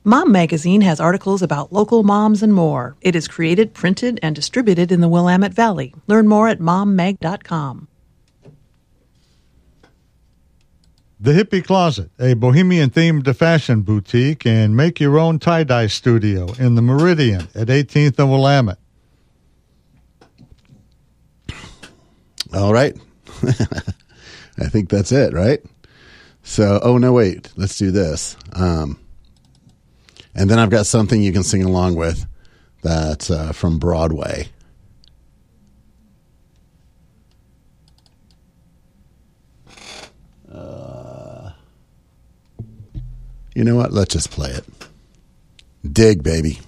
Mom Magazine has articles about local moms and more. It is created, printed, and distributed in the Willamette Valley. Learn more at mommag.com. The Hippie Closet, a bohemian-themed fashion boutique and make-your-own tie-dye studio in the Meridian at 18th and Willamette. All right. I think that's it, right? So, oh, no, wait. Let's do this. And then I've got something you can sing along with that's from Broadway. You know what? Let's just play it. Dig, baby.